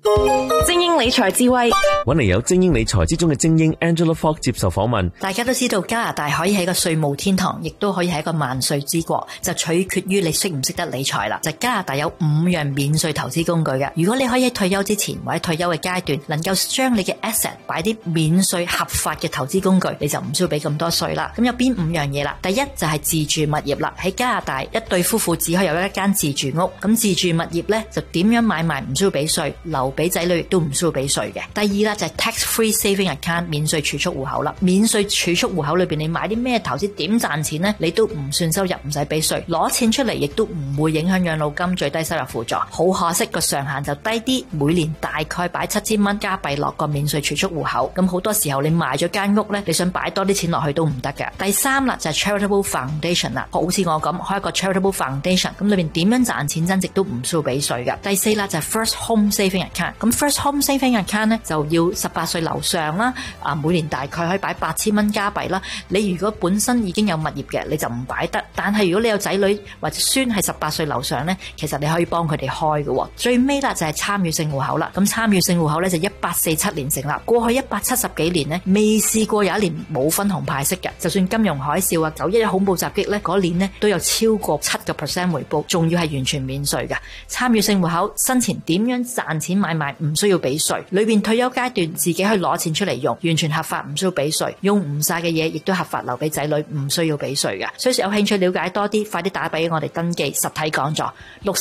精英理財智慧， 搵嚟有精英理財之中嘅精英 Angela Fogg 接受訪問。 大家都知道加拿大可以係一個稅務天堂，亦都可以係一個萬稅之國，就取決於你識唔識得理財啦。就加拿大有5樣免稅投資工具嘅，如果你可以喺退休之前或者退休嘅階段，能夠將你嘅 asset 擺啲免稅合法嘅投資工具，你就唔需要俾咁多稅啦。咁有邊5樣嘢啦？第一就係自住物業啦。喺加拿大，一對夫婦只可以有一間自住屋，咁自住物業呢，就點樣買賣唔需要俾稅，留俾仔女亦都唔需要俾稅嘅。第二啦就係 tax-free saving account 免稅儲蓄戶口啦。免稅儲蓄戶口裏邊你買啲咩投資點賺錢呢？你都唔算收入，唔使俾稅，攞錢出嚟亦都唔會影響養老金最低收入輔助。好可惜個上限就低啲，每年大概擺7000蚊加幣落個免稅儲蓄戶口。咁好多時候你賣咗間屋呢，你想擺多啲錢落去都唔得嘅。第三啦就係 charitable foundation 啦，好似我咁開一個 charitable foundation， 咁裏邊點樣賺錢增值都唔需要俾稅嘅。第四啦就係 first home saving account， 咁 first home saving account 呢就要18歲樓上啦，每年大概可以擺8000蚊加幣啦。你如果本身已經有物業嘅，你就唔擺得，但係如果你有仔女或者孫係18歲樓上呢，其實你可以幫佢哋開嘅。最尾啦就係參與性戶口啦，咁參與性戶口呢就1847年成立，過去170幾年呢未試過有一年冇分紅派息嘅，就算金融海嘯啊、911恐怖襲擊呢，嗰年呢都有超過7% 回報，仲要係完全免稅嘅。參與性戶口生前點樣賺錢買賣唔需要俾稅，裏邊退休階段自己去攞錢出嚟用，完全合法唔需要俾稅，用唔晒嘅嘢亦都合法留俾仔女，唔需要俾稅嘅。所以有興趣了解多啲，快啲打俾我哋登記實體講座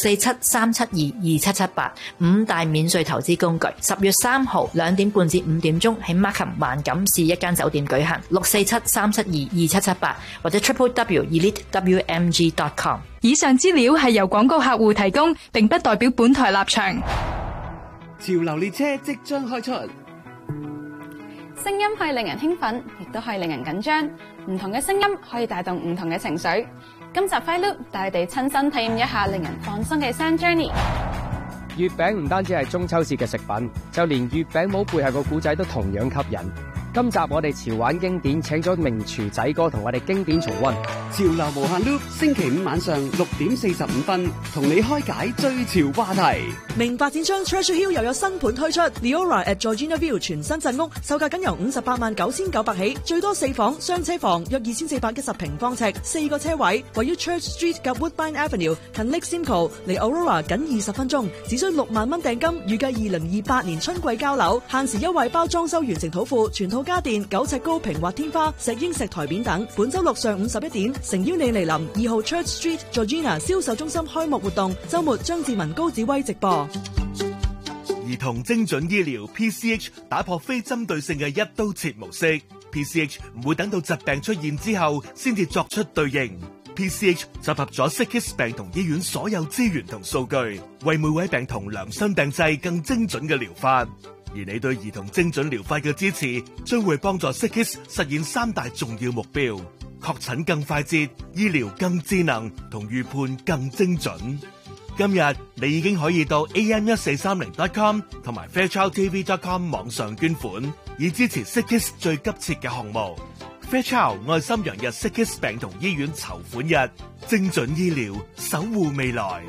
，647-372-2778 5大免稅投資工具。10月3號2點半至5點鐘喺 Markham 萬錦市一間酒店舉行，647-372-2778或者 www.elitewmg.com。 以上資料係由廣告客戶提供，並不代表本台立場。 潮流列車即將開出， 聲音可以令人興奮，亦都可以令人緊張。唔同嘅聲音可以帶動唔同嘅情緒。今集 Fly Loop 帶你哋親身體驗一下令人放鬆嘅 Sound Journey。 月餅唔單止係中秋節嘅食品，就連月餅帽背後個故仔都同樣吸引。今集我哋潮玩經典，請咗名廚仔哥同我哋經典重溫。 潮流無限 Loop， 星期5晚上6點45分，同你開解最潮話題。 名發展商 Treasure Hill 又有新盤推出 ，Leora at Georgina View 全新鎮屋，售價僅由589900起，最多4房雙車房，約2410平方尺，4個車位，位於 Church Street 及 Woodbine Avenue， 近 Lake Simcoe， 離 Aurora 僅20分鐘，只需6萬蚊訂金，預計2028年春季交樓，限時優惠包裝修完成土庫，全套家電9尺高平滑天花、石英石台面等。本周六上午11點，誠邀你嚟臨2號 Church Street Georgina 銷售中心開幕活動，周末張志文高子威直播。 兒童精準醫療 PCH 打破非針對性嘅一刀切模式 ，PCH 唔會等到疾病出現之後先至作出對應。PCH 集合咗 Sickkids 病童醫院所有資源同數據，為每位病童量身訂製更精準嘅療法。而你對兒童精準療法嘅支持，將會幫助 Sickkids 實現3大重要目標：確診更快捷、醫療更智能同預判更精準。今日你已經可以到 am1430.com 同埋 fairchildtv.com 網上捐款，以支持 Sickkids 最急切嘅項目。Fairchild 愛心洋日 Sickkids 病童醫院籌款日，精準醫療守護未來。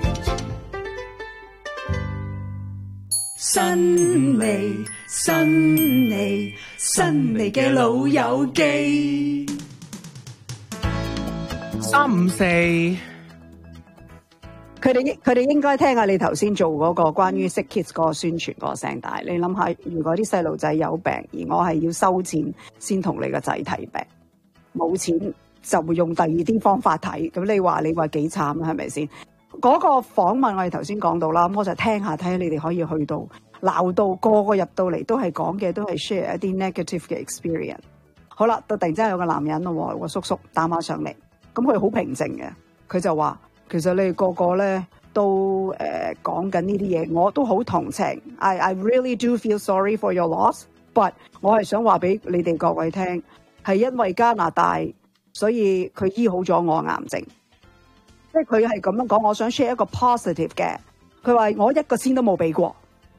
新味新味新味嘅老友記 354，佢哋應該聽下你頭先做嗰個關於 Sickkids 嗰個宣傳嗰個聲帶。你諗下，如果啲細路仔有病，而我係要收錢先同你個仔睇病，冇錢就會用第二啲方法睇，咁你話幾慘啊？係咪先？嗰個訪問我哋頭先講到啦，咁我就聽下睇下你哋可以去到鬧到個個入到嚟都係講嘅都係 share 一啲 negative 嘅 experience。好啦，到突然之間有個男人咯，個叔叔打馬上嚟，咁佢好平靜嘅，佢就話其實你哋個個咧都講緊呢啲嘢，我都好同情。I really do feel sorry for your loss，but 我係想話俾你哋各位聽，係因為加拿大，所以佢醫好咗我癌症。即係佢係咁樣講，我想 share 一個 positive 嘅。佢話我1個先都冇俾過，